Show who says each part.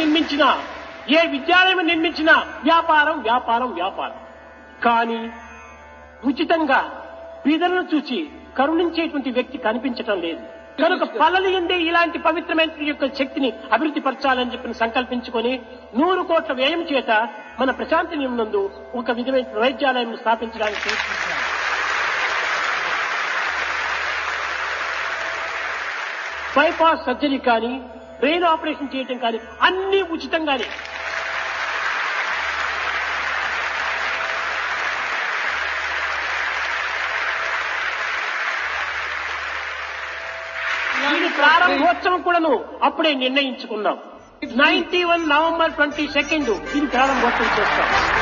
Speaker 1: నిర్మించినా, ఏ విద్యాలయం నిర్మించినా వ్యాపారం వ్యాపారం వ్యాపారం. కానీ ఉచితంగా బీదలను చూచి కరుణించేటువంటి వ్యక్తి కనిపించటం లేదు. కనుక పల్లెలు ఉండే ఇలాంటి పవిత్రమైన యొక్క శక్తిని అభివృద్ధి పరచాలని చెప్పి సంకల్పించుకొని 100 కోట్ల వ్యయం చేత మన ప్రశాంతి నందు ఒక విధమైన వైద్యాలయం స్థాపించడానికి బైపాస్ సర్జరీ కానీ, బ్రెయిన్ ఆపరేషన్ చేయటం కానీ అన్ని ఉచితంగానే. దీని ప్రారంభోత్సవం కూడాను అప్పుడే నిర్ణయించుకున్నాం. 91 నవంబర్ 22 దీని ప్రారంభోత్సవం చేస్తాం.